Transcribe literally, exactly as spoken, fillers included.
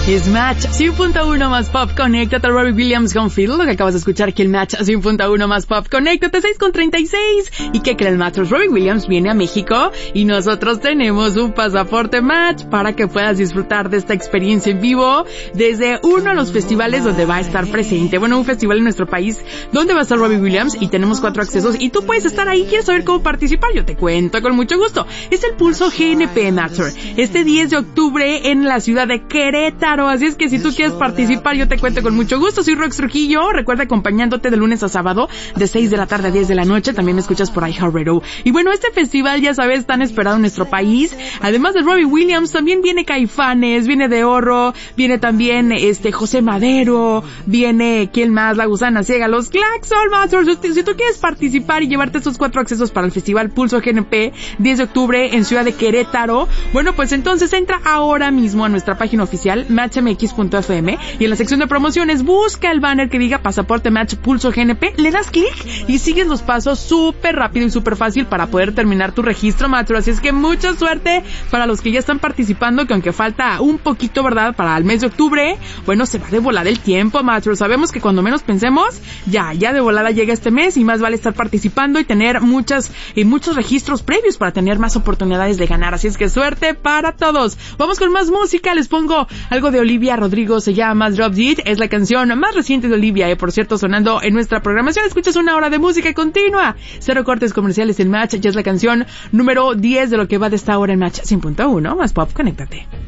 Es Match cien punto uno más Pop. Conéctate a Robbie Williams con Feel. Lo que acabas de escuchar aquí en Match cien punto uno más Pop. Conéctate seis con treinta y seis. ¿Y qué creen, Matros? Robbie Williams viene a México y nosotros tenemos un pasaporte Match para que puedas disfrutar de esta experiencia en vivo desde uno de los festivales donde va a estar presente. Bueno, un festival en nuestro país donde va a estar Robbie Williams y tenemos cuatro accesos y tú puedes estar ahí. ¿Quieres saber cómo participar? Yo te cuento con mucho gusto. Es el Pulso G N P Matcher este diez de octubre en la ciudad de Querétaro. Así es que si tú quieres participar, yo te cuento con mucho gusto. Soy Rox Trujillo, recuerda acompañándote de lunes a sábado, de seis de la tarde a diez de la noche. También me escuchas por iHeartRadio. Y bueno, este festival, ya sabes, tan esperado en nuestro país. Además de Robbie Williams, también viene Caifanes, viene De Horro, viene también este José Madero, viene, ¿quién más? La Gusana Ciega, los Claxon Masters. Si tú quieres participar y llevarte estos cuatro accesos para el festival Pulso G N P, diez de octubre en Ciudad de Querétaro, bueno, pues entonces entra ahora mismo a nuestra página oficial, match m x punto f m, y en la sección de promociones busca el banner que diga Pasaporte Match Pulso G N P, le das clic y sigues los pasos súper rápido y súper fácil para poder terminar tu registro, Matro. Así es que mucha suerte para los que ya están participando, que aunque falta un poquito, ¿verdad?, para el mes de octubre, bueno, se va de volada el tiempo, Matro. Sabemos que cuando menos pensemos, ya, ya de volada llega este mes y más vale estar participando y tener muchas, y muchos registros previos para tener más oportunidades de ganar. Así es que suerte para todos. Vamos con más música, les pongo algo de Olivia Rodrigo, se llama Drop It, es la canción más reciente de Olivia, eh, por cierto, sonando en nuestra programación. Escuchas una hora de música continua, cero cortes comerciales en Match, ya es la canción número diez de lo que va de esta hora en Match cien punto uno más Pop. Conéctate.